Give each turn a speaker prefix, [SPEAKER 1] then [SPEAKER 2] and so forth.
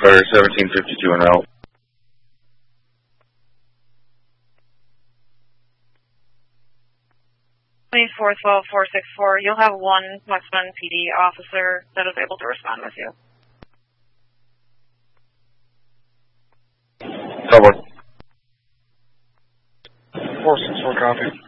[SPEAKER 1] Fire 1752 and out.
[SPEAKER 2] Four 12464. You'll have one Westman PD officer that is able to respond with you.
[SPEAKER 1] Cover.
[SPEAKER 3] 464 copy.